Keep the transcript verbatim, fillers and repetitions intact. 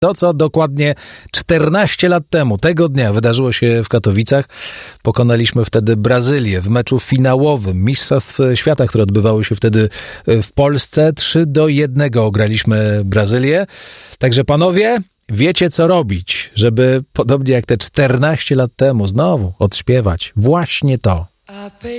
To, co dokładnie czternaście lat temu, tego dnia wydarzyło się w Katowicach. Pokonaliśmy wtedy Brazylię w meczu finałowym Mistrzostw Świata, które odbywały się wtedy w Polsce. trzy do jednego ograliśmy Brazylię. Także panowie, wiecie co robić, żeby podobnie jak te czternaście lat temu znowu odśpiewać właśnie to.